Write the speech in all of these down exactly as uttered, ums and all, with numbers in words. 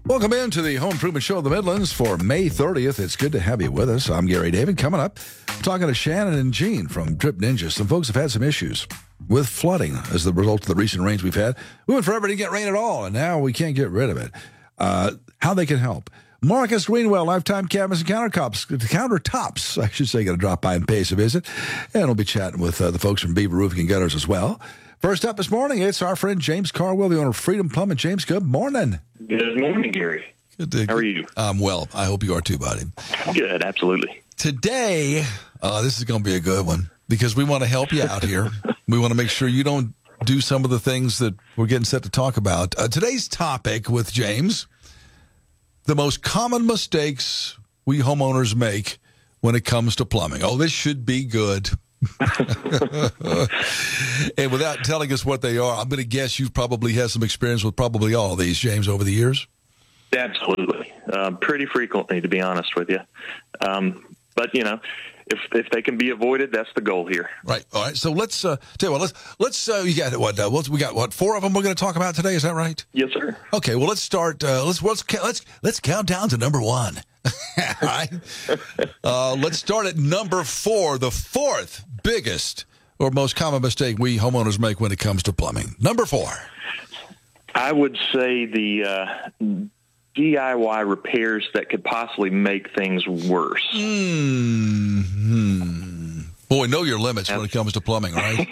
Welcome into the Home Improvement Show of the Midlands for May thirtieth. It's good to have you with us. I'm Gary David. Coming up, talking to Shannon and Jean from Drip Ninja. Some folks have had some issues with flooding as the result of the recent rains we've had. We went forever to get rain at all, and now we can't get rid of it. Uh, how they can help. Marcus Greenwell, Lifetime Cabinets and Countertops, countertops, I should say, going to drop by and pay us a visit. And we'll be chatting with uh, the folks from Beaver Roofing and Gutters as well. First up this morning, it's our friend James Carwell, the owner of Freedom Plumbing. James, good morning. Good morning, Gary. Good to, How are you? I'm well. I hope you are too, buddy. Good, absolutely. Today, uh, this is going to be a good one because we want to help you out here. We want to make sure you don't do some of the things that we're getting set to talk about. Uh, today's topic with James, the most common mistakes we homeowners make when it comes to plumbing. Oh, this should be good. And without telling us what they are, I'm going to guess you've probably had some experience with probably all of these, James, over the years. Absolutely. Uh, pretty frequently, to be honest with you. Um, but, you know, if if they can be avoided, that's the goal here. Right. All right. So let's uh, tell you what. Let's let's uh, you got what? Uh, what we got? What four of them we're going to talk about today? Is that right? Yes, sir. Okay. Well, let's start. Uh, let's let's let's let's count down to number one. All right. Uh, let's start at number four. The fourth biggest or most common mistake we homeowners make when it comes to plumbing. Number four. I would say the uh, D I Y repairs that could possibly make things worse. Mm-hmm. Boy, know your limits when it comes to plumbing, right?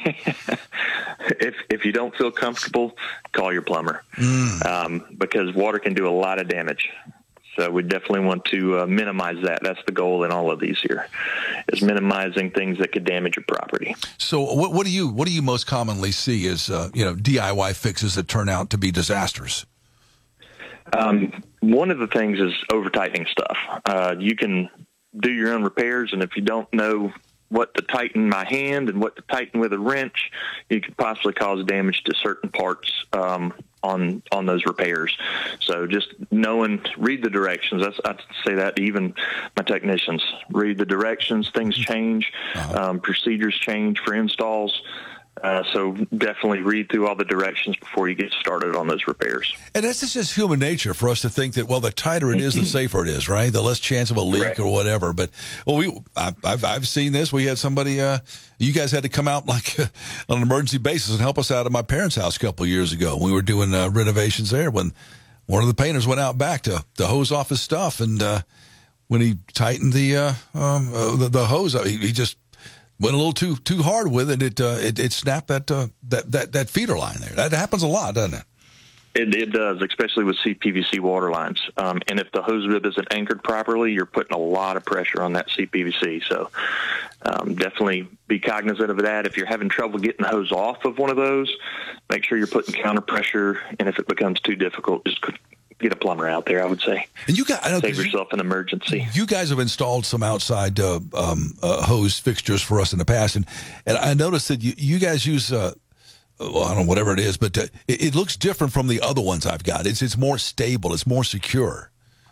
if if you don't feel comfortable, call your plumber, mm. um, because water can do a lot of damage. So we definitely want to uh, minimize that. That's the goal in all of these here, is minimizing things that could damage your property. So what, what do you what do you most commonly see as uh, you know D I Y fixes that turn out to be disasters? Um, one of the things is over tightening stuff. Uh, you can do your own repairs, and if you don't know what to tighten by hand and what to tighten with a wrench, you could possibly cause damage to certain parts um, on on those repairs. So just knowing, read the directions. That's, I say that to even my technicians. Read the directions. Things change. Uh-huh. Um, procedures change for installs. Uh, so definitely read through all the directions before you get started on those repairs. And that's just human nature for us to think that, well, the tighter it is, the safer it is, right? The less chance of a leak Correct. or whatever. But, well, we, I've, I've, I've seen this. We had somebody, uh, you guys had to come out like uh, on an emergency basis and help us out at my parents' house a couple of years ago. We were doing uh, renovations there when one of the painters went out back to, to hose off his stuff. And uh, when he tightened the, uh, um, uh, the, the hose, he, he just went a little too too hard with it. It uh, it, it snapped that, uh, that that that feeder line there. That happens a lot, doesn't it? It, it does, especially with C P V C water lines. Um, and if the hose bib isn't anchored properly, you're putting a lot of pressure on that C P V C. So um, definitely be cognizant of that. If you're having trouble getting the hose off of one of those, make sure you're putting counter pressure. And if it becomes too difficult, just get a plumber out there, I would say. And you got I know, save yourself an emergency. You guys have installed some outside uh, um, uh, hose fixtures for us in the past, and, and I noticed that you, you guys use uh, well, I don't know whatever it is, but uh, it, it looks different from the other ones I've got. It's it's more stable, it's more secure.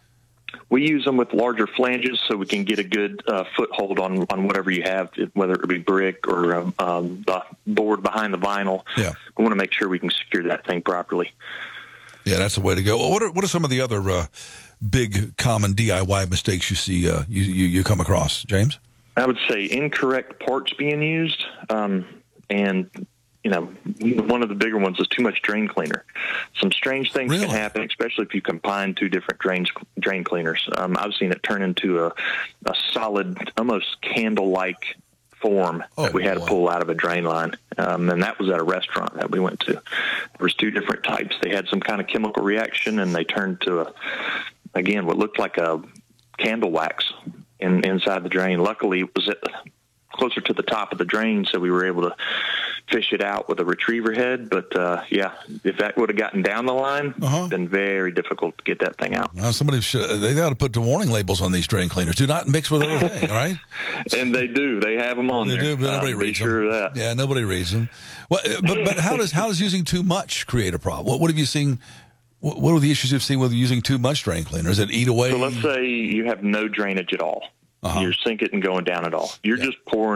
We use them with larger flanges so we can get a good uh, foothold on, on whatever you have, whether it be brick or um, um, the board behind the vinyl. Yeah, we want to make sure we can secure that thing properly. Yeah, that's the way to go. Well, what are what are some of the other uh, big common D I Y mistakes you see uh, you, you you come across, James? I would say incorrect parts being used, um, and you know, one of the bigger ones is too much drain cleaner. Some strange things Really? can happen, especially if you combine two different drains, drain cleaners. Um, I've seen it turn into a, a solid, almost candle-like form oh, that we had boy. to pull out of a drain line. Um, and that was at a restaurant that we went to. There was two different types. They had some kind of chemical reaction, and they turned to, a, again, what looked like a candle wax in, inside the drain. Luckily, it was at the, closer to the top of the drain, so we were able to fish it out with a retriever head. But, uh, yeah, if that would have gotten down the line, Uh-huh. it's been very difficult to get that thing out. Well, somebody should, they got to put the warning labels on these drain cleaners. Do not mix with other things, all right? And they do. They have them on They there. do, but nobody Um, be reads sure them. of that. Yeah, nobody reads them. Well, but but how does how does using too much create a problem? What, what have you seen? What, what are the issues you've seen with using too much drain cleaner? Does it eat away? So let's say you have no drainage at all. Uh-huh. You're sinking and going down at all. You're Yeah. just pouring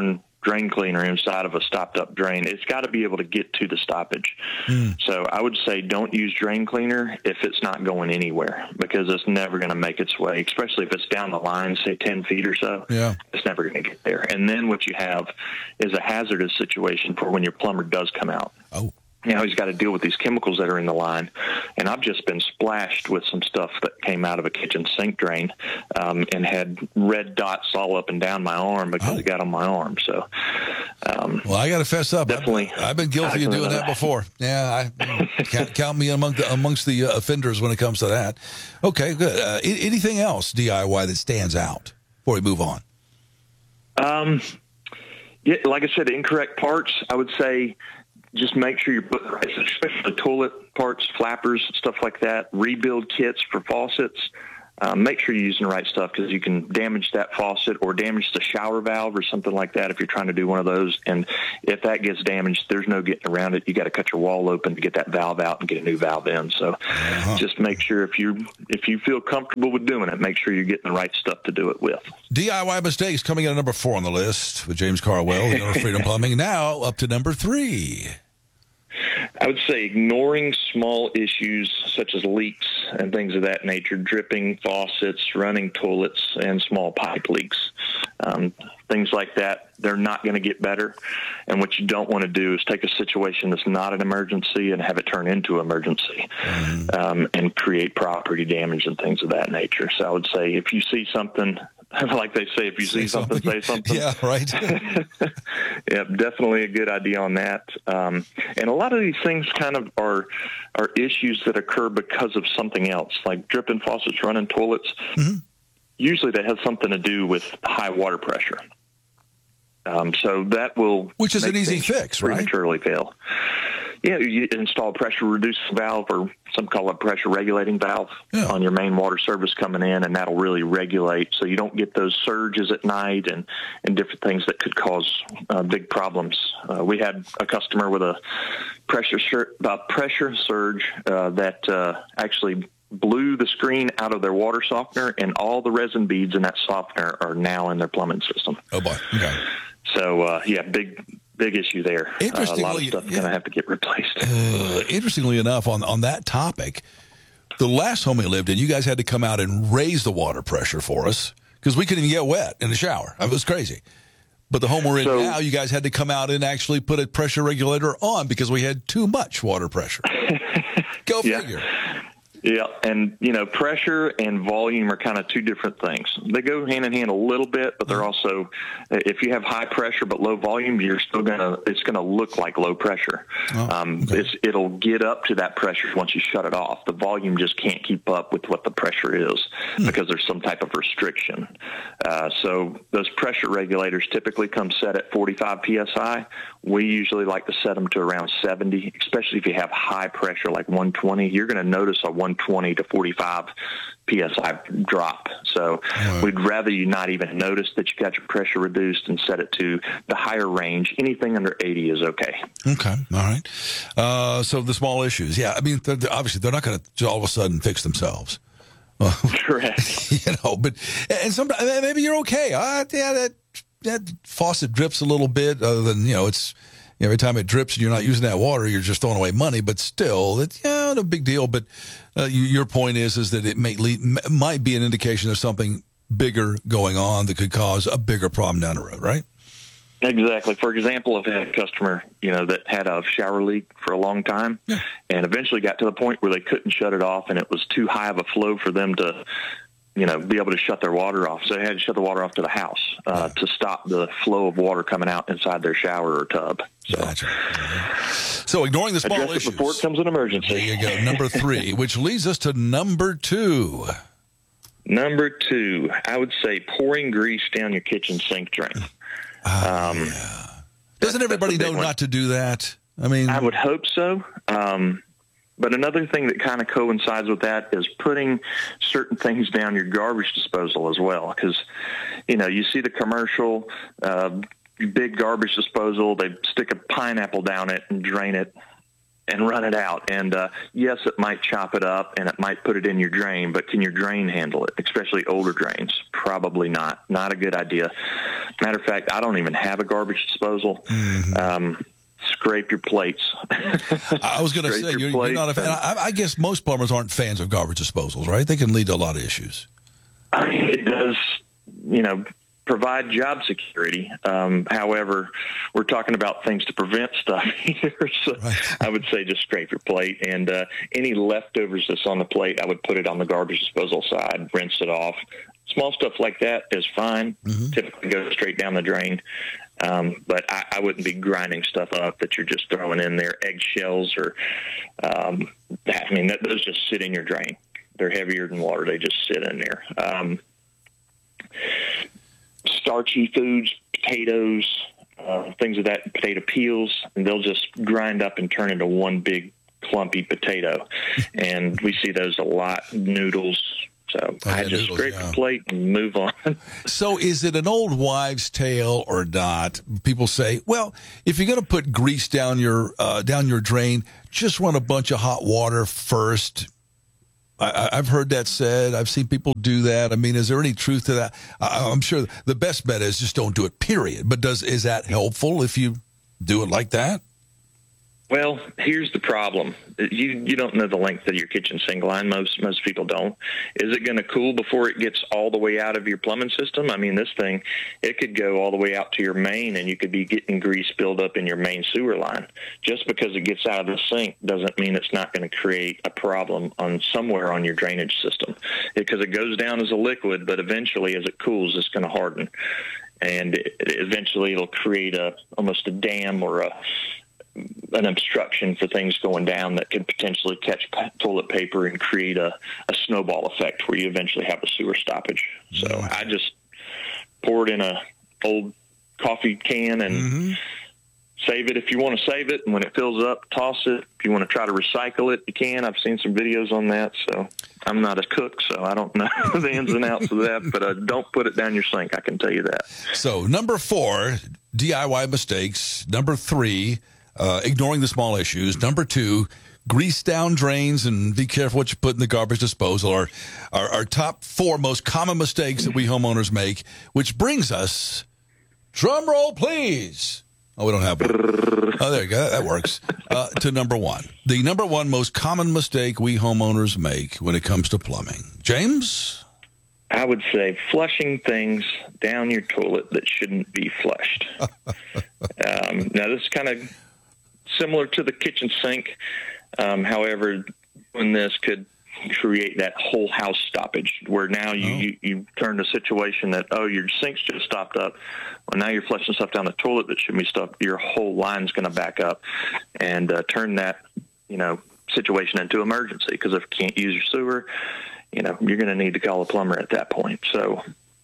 drain cleaner inside of a stopped up drain. It's got to be able to get to the stoppage. Mm. So I would say don't use drain cleaner if it's not going anywhere, because it's never going to make its way, especially if it's down the line, say ten feet or so. Yeah. It's never going to get there. And then what you have is a hazardous situation for when your plumber does come out. Oh. Now he's got to deal with these chemicals that are in the line. And I've just been splashed with some stuff that came out of a kitchen sink drain um, and had red dots all up and down my arm because oh. it got on my arm. So, um, well, I got to fess up. Definitely. I've, I've been guilty of doing that before. Yeah, I count, count me among the, amongst the uh, offenders when it comes to that. Okay, good. Uh, anything else D I Y that stands out before we move on? Um, yeah, like I said, incorrect parts, I would say just make sure you're putting the right, especially toilet parts, flappers, stuff like that, rebuild kits for faucets. Um, make sure you're using the right stuff, because you can damage that faucet or damage the shower valve or something like that if you're trying to do one of those. And if that gets damaged, there's no getting around it. You got to cut your wall open to get that valve out and get a new valve in. So uh-huh. just make sure if you if you feel comfortable with doing it, make sure you're getting the right stuff to do it with. D I Y mistakes coming in at number four on the list with James Carwell, the owner of Freedom Plumbing. Now up to number three. I would say ignoring small issues such as leaks and things of that nature, dripping faucets, running toilets, and small pipe leaks. Um, things like that, they're not going to get better. And what you don't want to do is take a situation that's not an emergency and have it turn into an emergency mm-hmm. um, and create property damage and things of that nature. So I would say if you see something, like they say, if you say see something, something, say something. Yeah, right. Yeah, definitely a good idea on that. Um, and a lot of these things kind of are are issues that occur because of something else, like dripping faucets, running toilets. Mm-hmm. Usually that has something to do with high water pressure. Um, so that will... Which is an easy fix, right? Prematurely fail. Yeah, you install a pressure reducing valve, or some call it pressure regulating valve yeah. on your main water service coming in, and that'll really regulate so you don't get those surges at night and, and different things that could cause uh, big problems. Uh, we had a customer with a pressure sur- uh, pressure surge uh, that uh, actually blew the screen out of their water softener, and all the resin beads in that softener are now in their plumbing system. Oh, boy. Okay. So, uh, yeah, big... Big issue there. Interestingly, uh, a lot of stuff is yeah. going to have to get replaced. Uh, interestingly enough, on, on that topic, the last home we lived in, you guys had to come out and raise the water pressure for us because we couldn't even get wet in the shower. It was crazy. But the home we're in so, now, you guys had to come out and actually put a pressure regulator on because we had too much water pressure. Go yeah. figure. Yeah, and, you know, pressure and volume are kind of two different things. They go hand in hand a little bit, but they're also, if you have high pressure but low volume, you're still going to, it's going to look like low pressure. Oh, um, okay. it's, it'll get up to that pressure once you shut it off. The volume just can't keep up with what the pressure is hmm. because there's some type of restriction. Uh, so those pressure regulators typically come set at forty-five P S I. We usually like to set them to around seventy, especially if you have high pressure like one twenty. You're going to notice a one twenty to forty-five P S I drop. So right. we'd rather you not even notice that you got your pressure reduced and set it to the higher range. Anything under eighty is okay. Okay. All right. Uh, so the small issues. Yeah. I mean, they're, they're, obviously they're not going to all of a sudden fix themselves. Correct. You know, but, and sometimes maybe you're okay. Uh, yeah, that, that faucet drips a little bit other than, you know, it's, every time it drips and you're not using that water, you're just throwing away money. But still, it's yeah, no big deal. But uh, you, your point is is that it may lead, might be an indication of something bigger going on that could cause a bigger problem down the road, right? Exactly. For example, I've had a customer, you know, that had a shower leak for a long time yeah. and eventually got to the point where they couldn't shut it off, and it was too high of a flow for them to, you know, be able to shut their water off. So they had to shut the water off to the house uh, to stop the flow of water coming out inside their shower or tub. So, gotcha. So ignoring the small issues. Before it comes an emergency. There you go. Number three, which leads us to number two. Number two, I would say pouring grease down your kitchen sink drain. Uh, um, yeah. Doesn't everybody know one. not to do that? I mean, I would hope so. Um, But another thing that kind of coincides with that is putting certain things down your garbage disposal as well. Because, you know, you see the commercial, uh, big garbage disposal, they stick a pineapple down it and drain it. and run it out. And uh, yes, it might chop it up and it might put it in your drain, but can your drain handle it? Especially older drains? Probably not. Not a good idea. Matter of fact, I don't even have a garbage disposal. Mm-hmm. Um, scrape your plates. I was going to say, you're, you're not a fan. I, I guess most plumbers aren't fans of garbage disposals, right? They can lead to a lot of issues. I mean, it does, you know, provide job security. Um, however, we're talking about things to prevent stuff here. So right. I would say just scrape your plate, and uh, any leftovers that's on the plate, I would put it on the garbage disposal side, rinse it off. Small stuff like that is fine. Mm-hmm. Typically goes straight down the drain. Um, but I, I wouldn't be grinding stuff up that you're just throwing in there, eggshells or, um, that, I mean, that, those just sit in your drain. They're heavier than water. They just sit in there. Um, starchy foods, potatoes, uh, things of that, potato peels, and they'll just grind up and turn into one big clumpy potato. And we see those a lot. Noodles. So oh, I just noodles, scrape yeah. the plate and move on. So is it an old wives' tale or not? People say, well, if you're going to put grease down your uh, down your drain, just run a bunch of hot water first. I, I've heard that said. I've seen people do that. I mean, is there any truth to that? I, I'm sure the best bet is just don't do it, period. But does is that helpful if you do it like that? Well, here's the problem. You you don't know the length of your kitchen sink line. Most most people don't. Is it going to cool before it gets all the way out of your plumbing system? I mean, this thing, it could go all the way out to your main, and you could be getting grease build up in your main sewer line. Just because it gets out of the sink doesn't mean it's not going to create a problem on somewhere on your drainage system. Because it, it goes down as a liquid, but eventually as it cools, it's going to harden. And it, eventually it'll create a almost a dam or a an obstruction for things going down that could potentially catch toilet paper and create a, a snowball effect where you eventually have a sewer stoppage. So mm-hmm. I just pour it in a old coffee can and mm-hmm. save it if you want to save it. And when it fills up, toss it. If you want to try to recycle it, you can. I've seen some videos on that. So I'm not a cook, so I don't know the ins and outs of that. But uh, don't put it down your sink. I can tell you that. So number four, D I Y mistakes. Number three, Uh, ignoring the small issues. Number two, grease down drains and be careful what you put in the garbage disposal are our, our top four most common mistakes that we homeowners make, which brings us, drum roll please. Oh, we don't have one. Oh, there you go. That works. Uh, to number one. The number one most common mistake we homeowners make when it comes to plumbing. James? I would say flushing things down your toilet that shouldn't be flushed. um, now, this is kind of similar to the kitchen sink. Um, however, doing this could create that whole house stoppage where now you, oh. you, you turn to a situation that, oh, your sink's just stopped up. Well, now you're flushing stuff down the toilet that shouldn't be stopped. Your whole line's going to back up and uh, turn that, you know, situation into emergency. Because if you can't use your sewer, you know, you're going to need to call a plumber at that point. So,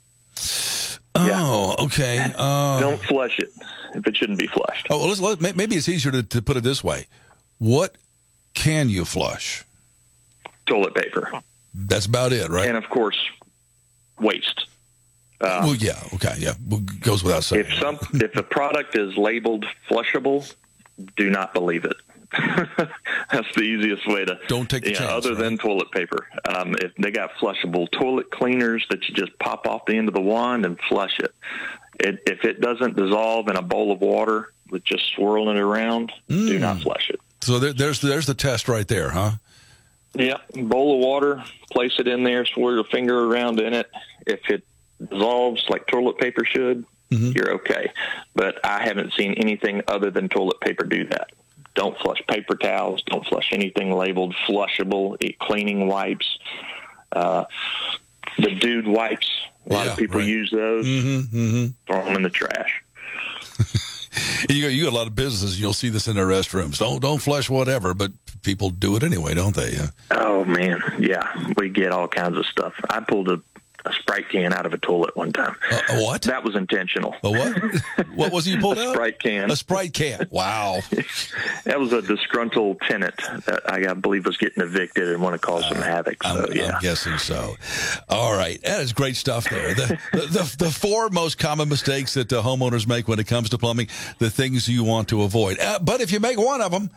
oh, yeah. okay. Uh, Don't flush it if it shouldn't be flushed. Oh, well, let's, let, maybe it's easier to, to put it this way. What can you flush? Toilet paper. That's about it, right? And, of course, waste. Uh, well, yeah, okay, yeah. Goes without saying. If, some, if a product is labeled flushable, do not believe it. That's the easiest way to. Don't take the yeah, chance. Other right? than toilet paper, um, if they got flushable toilet cleaners that you just pop off the end of the wand and flush it. it if it doesn't dissolve in a bowl of water with just swirling it around, mm. do not flush it. So there, there's there's the test right there, huh? Yeah, bowl of water, place it in there, swirl your finger around in it. If it dissolves like toilet paper should, mm-hmm. you're okay. But I haven't seen anything other than toilet paper do that. Don't flush paper towels. Don't flush anything labeled flushable. Cleaning wipes, uh, the dude wipes. A lot yeah, of people right. use those. Mm-hmm, mm-hmm. Throw them in the trash. you, got, you got a lot of businesses. You'll see this in their restrooms. Don't don't flush whatever, but people do it anyway, don't they? Yeah. Oh man, yeah. We get all kinds of stuff. I pulled a. a Sprite can out of a toilet one time. Uh, a what? That was intentional. A what? What was it you pulled a out? A Sprite can. A Sprite can. Wow. That was a disgruntled tenant that I believe was getting evicted and want to cause uh, some havoc. So, I'm, yeah. I'm guessing so. All right. That is great stuff there. The, the, the, the four most common mistakes that uh, homeowners make when it comes to plumbing, the things you want to avoid. Uh, but if you make one of them,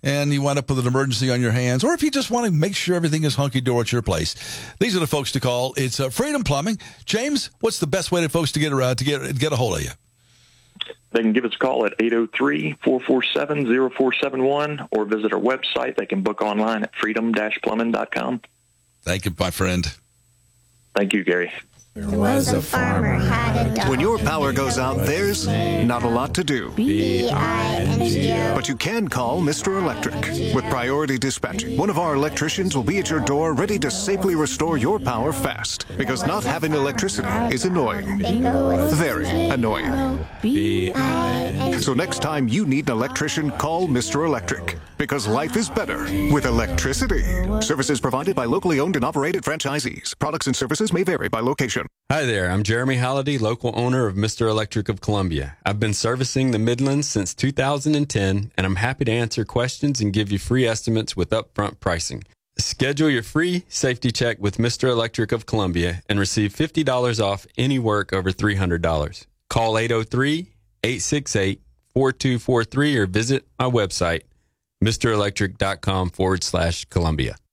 and you wind up with an emergency on your hands, or if you just want to make sure everything is hunky-dory at your place, these are the folks to call. It's uh, Freedom Plumbing. James, what's the best way to folks to get around to get get a hold of you? They can give us a call at eight oh three, four four seven, oh four seven one or visit our website. They can book online at freedom dash plumbing dot com. Thank you, my friend. Thank you, Gary. There was a farmer had a dog. When your power goes out, there's not a lot to do. B I N G O. But you can call Mister Electric. With Priority Dispatching, one of our electricians will be at your door ready to safely restore your power fast. Because not having electricity is annoying. Very annoying. B I N G O. So next time you need an electrician, call Mister Electric. Because life is better with electricity. Services provided by locally owned and operated franchisees. Products and services may vary by location. Hi there, I'm Jeremy Halliday, local owner of Mister Electric of Columbia. I've been servicing the Midlands since two thousand ten, and I'm happy to answer questions and give you free estimates with upfront pricing. Schedule your free safety check with Mister Electric of Columbia and receive fifty dollars off any work over three hundred dollars. Call eight oh three, eight six eight, four two four three or visit my website, mister electric dot com forward slash Columbia.